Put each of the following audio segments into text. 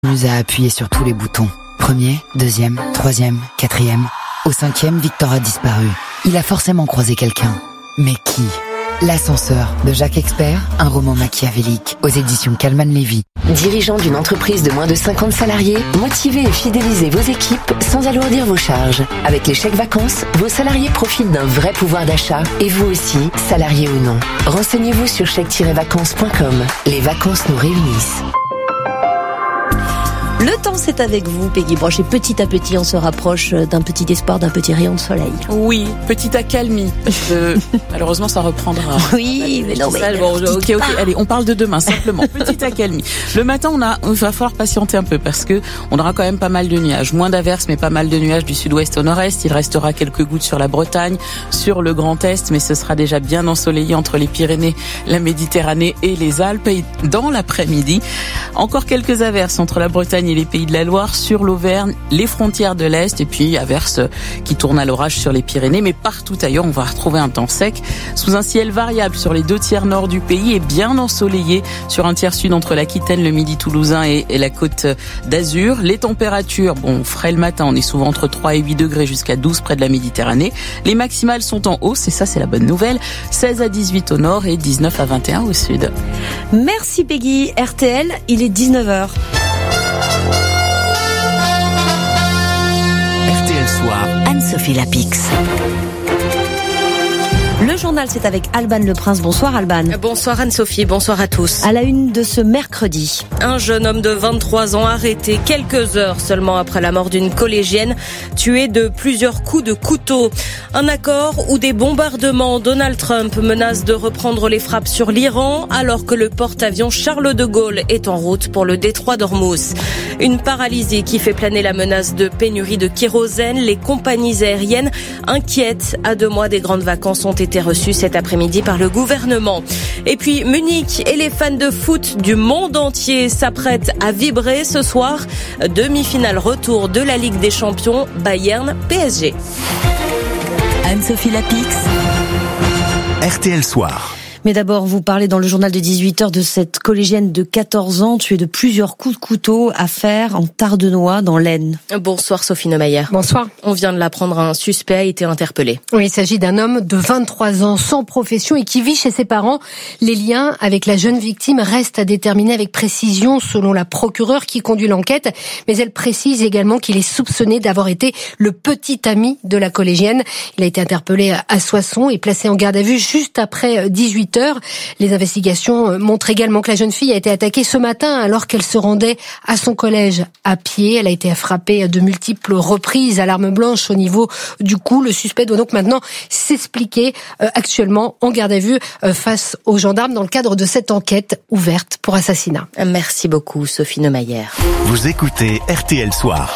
Nous a appuyé sur tous les boutons. Premier, deuxième, troisième, quatrième. Au cinquième, Victor a disparu. Il a forcément croisé quelqu'un. Mais qui ? L'ascenseur de Jacques Expert, un roman machiavélique aux éditions Calman Lévy. Dirigeant d'une entreprise de moins de 50 salariés, motivez et fidélisez vos équipes sans alourdir vos charges. Avec les chèques vacances, vos salariés profitent d'un vrai pouvoir d'achat. Et vous aussi, salariés ou non. Renseignez-vous sur chèque-vacances.com. Les vacances nous réunissent. Le temps, c'est avec vous, Peggy Broche. Et petit à petit, on se rapproche d'un petit espoir, d'un petit rayon de soleil. Oui, petite accalmie. Malheureusement, ça reprendra. Oui, mais non, mais... Bon, ok, allez, on parle de demain, simplement. Petite accalmie. Le matin, il va falloir patienter un peu parce que on aura quand même pas mal de nuages. Moins d'averses, mais pas mal de nuages du sud-ouest au nord-est. Il restera quelques gouttes sur la Bretagne, sur le Grand Est, mais ce sera déjà bien ensoleillé entre les Pyrénées, la Méditerranée et les Alpes. Et dans l'après-midi, encore quelques averses entre la Bretagne et les Pays de la Loire, sur l'Auvergne, les frontières de l'Est, et puis averses qui tournent à l'orage sur les Pyrénées, mais partout ailleurs on va retrouver un temps sec, sous un ciel variable sur les 2 tiers nord du pays et bien ensoleillé sur un tiers sud entre l'Aquitaine, le Midi toulousain et la Côte d'Azur. Les températures, frais le matin, on est souvent entre 3 et 8 degrés jusqu'à 12 près de la Méditerranée. Les maximales sont en hausse, et ça c'est la bonne nouvelle, 16 à 18 au nord et 19 à 21 au sud. Merci Peggy. RTL, il est 19h. RTL Soir, Anne-Sophie Lapix. Le journal, c'est avec Alban Le Prince. Bonsoir Alban. Bonsoir Anne-Sophie, bonsoir à tous. À la une de ce mercredi. Un jeune homme de 23 ans arrêté quelques heures seulement après la mort d'une collégienne, tuée de plusieurs coups de couteau. Un accord ou des bombardements. Donald Trump menace de reprendre les frappes sur l'Iran alors que le porte-avions Charles de Gaulle est en route pour le détroit d'Ormuz. Une paralysie qui fait planer la menace de pénurie de kérosène. Les compagnies aériennes inquiètes à 2 mois des grandes vacances ont été reçu cet après-midi par le gouvernement. Et puis Munich et les fans de foot du monde entier s'apprêtent à vibrer ce soir. Demi-finale retour de la Ligue des Champions, Bayern-PSG. Anne-Sophie Lapix. RTL Soir. Mais d'abord, vous parlez dans le journal de 18h de cette collégienne de 14 ans tuée de plusieurs coups de couteau à Fères, en Tardenois, dans l'Aisne. Bonsoir Sophie Neumayer. Bonsoir. On vient de l'apprendre, un suspect a été interpellé. Oui, il s'agit d'un homme de 23 ans sans profession et qui vit chez ses parents. Les liens avec la jeune victime restent à déterminer avec précision selon la procureure qui conduit l'enquête. Mais elle précise également qu'il est soupçonné d'avoir été le petit ami de la collégienne. Il a été interpellé à Soissons et placé en garde à vue juste après 18h. Les investigations montrent également que la jeune fille a été attaquée ce matin alors qu'elle se rendait à son collège à pied. Elle a été frappée de multiples reprises à l'arme blanche au niveau du cou. Le suspect doit donc maintenant s'expliquer actuellement en garde à vue face aux gendarmes dans le cadre de cette enquête ouverte pour assassinat. Merci beaucoup Sophie Neumayer. Vous écoutez RTL Soir.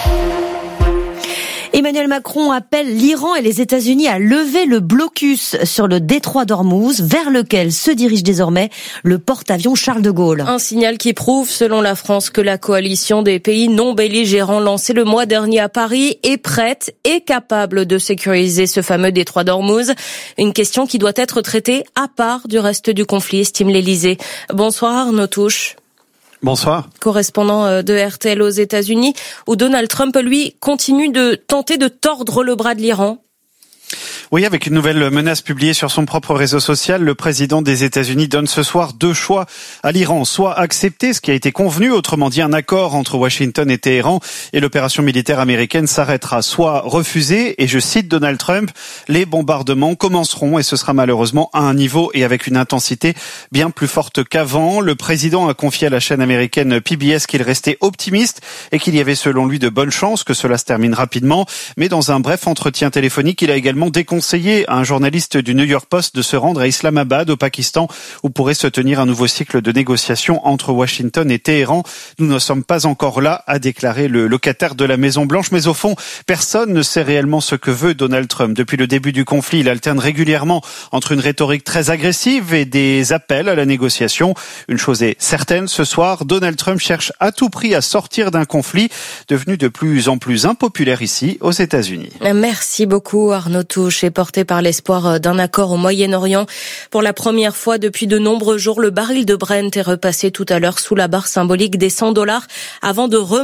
Emmanuel Macron appelle l'Iran et les États-Unis à lever le blocus sur le détroit d'Ormuz, vers lequel se dirige désormais le porte-avions Charles de Gaulle. Un signal qui prouve, selon la France, que la coalition des pays non belligérants lancée le mois dernier à Paris est prête et capable de sécuriser ce fameux détroit d'Ormuz. Une question qui doit être traitée à part du reste du conflit, estime l'Élysée. Bonsoir Arnaud Touche. Bonsoir. Correspondant de RTL aux États-Unis, où Donald Trump, lui, continue de tenter de tordre le bras de l'Iran. Oui, avec une nouvelle menace publiée sur son propre réseau social, le président des États-Unis donne ce soir 2 choix à l'Iran. Soit accepter ce qui a été convenu, autrement dit un accord entre Washington et Téhéran, et l'opération militaire américaine s'arrêtera. Soit refuser, et je cite Donald Trump, les bombardements commenceront, et ce sera malheureusement à un niveau et avec une intensité bien plus forte qu'avant. Le président a confié à la chaîne américaine PBS qu'il restait optimiste et qu'il y avait selon lui de bonnes chances que cela se termine rapidement. Mais dans un bref entretien téléphonique, il a également déconseillé à un journaliste du New York Post de se rendre à Islamabad, au Pakistan, où pourrait se tenir un nouveau cycle de négociations entre Washington et Téhéran. Nous ne sommes pas encore là, a déclaré le locataire de la Maison-Blanche. Mais au fond, personne ne sait réellement ce que veut Donald Trump. Depuis le début du conflit, il alterne régulièrement entre une rhétorique très agressive et des appels à la négociation. Une chose est certaine, ce soir, Donald Trump cherche à tout prix à sortir d'un conflit devenu de plus en plus impopulaire ici, aux États-Unis. Merci beaucoup Arnaud Touche. marché porté par l'espoir d'un accord au Moyen-Orient. Pour la première fois depuis de nombreux jours, le baril de Brent est repassé tout à l'heure sous la barre symbolique des $100 avant de